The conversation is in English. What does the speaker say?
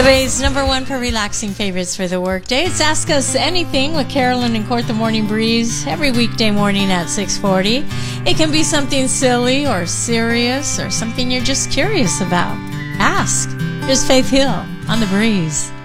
Today's number one for relaxing favorites for the workday. It's Ask Us Anything with Carolyn and Court the Morning Breeze every weekday morning at 6:40. It can be something silly or serious or something you're just curious about. Ask. Here's Faith Hill on The Breeze.